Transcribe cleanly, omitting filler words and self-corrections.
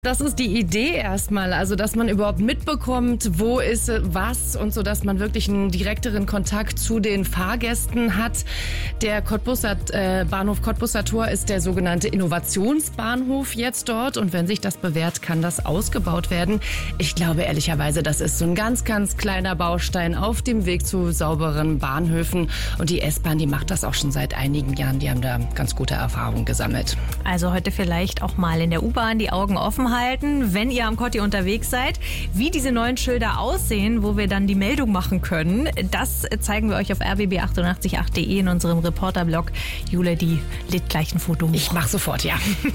Das ist die Idee erstmal, also dass man überhaupt mitbekommt, wo ist was und so, dass man wirklich einen direkteren Kontakt zu den Fahrgästen hat. Der Bahnhof Cottbuser Tor ist der sogenannte Innovationsbahnhof jetzt dort und wenn sich das bewährt, kann das ausgebaut werden. Ich glaube ehrlicherweise, das ist so ein ganz, ganz kleiner Baustein auf dem Weg zu sauberen Bahnhöfen und die S-Bahn, die macht das auch schon seit einigen Jahren, die haben da ganz gute Erfahrungen gesammelt. Also heute vielleicht auch mal in der U-Bahn die Augen offen halten, wenn ihr am Kotti unterwegs seid. Wie diese neuen Schilder aussehen, wo wir dann die Meldung machen können, das zeigen wir euch auf rbb888.de in unserem Reporterblog. Jule, die lädt gleich ein Foto hoch. Ich mach sofort, ja.